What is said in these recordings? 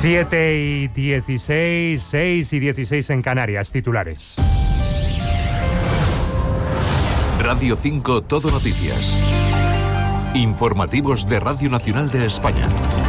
7:16, 6:16 en Canarias, titulares. Radio 5 Todo Noticias. Informativos de Radio Nacional de España.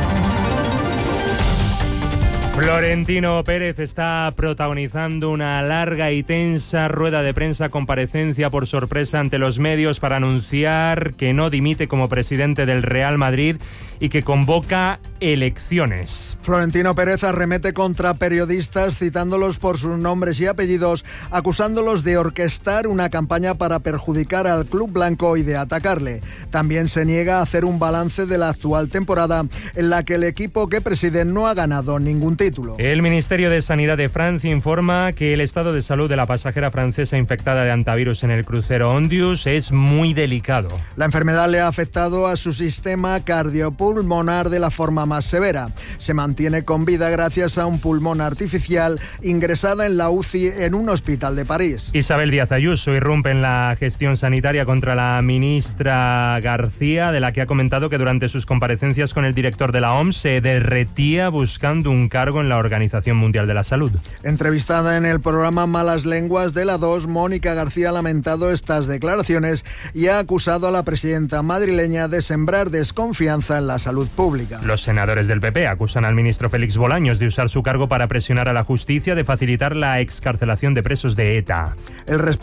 Florentino Pérez está protagonizando una larga y tensa rueda de prensa, comparecencia por sorpresa ante los medios para anunciar que no dimite como presidente del Real Madrid y que convoca elecciones. Florentino Pérez arremete contra periodistas citándolos por sus nombres y apellidos, acusándolos de orquestar una campaña para perjudicar al club blanco y de atacarle. También se niega a hacer un balance de la actual temporada en la que el equipo que preside no ha ganado ningún título. El Ministerio de Sanidad de Francia informa que el estado de salud de la pasajera francesa infectada de hantavirus en el crucero Ondius es muy delicado. La enfermedad le ha afectado a su sistema cardiopulmonar de la forma más severa. Se mantiene con vida gracias a un pulmón artificial ingresada en la UCI en un hospital de París. Isabel Díaz Ayuso irrumpe en la gestión sanitaria contra la ministra García, de la que ha comentado que durante sus comparecencias con el director de la OMS se derretía buscando un cargo en la Organización Mundial de la Salud. Entrevistada en el programa Malas Lenguas de la 2, Mónica García ha lamentado estas declaraciones y ha acusado a la presidenta madrileña de sembrar desconfianza en la salud pública. Los senadores del PP acusan al ministro Félix Bolaños de usar su cargo para presionar a la justicia, de facilitar la excarcelación de presos de ETA. El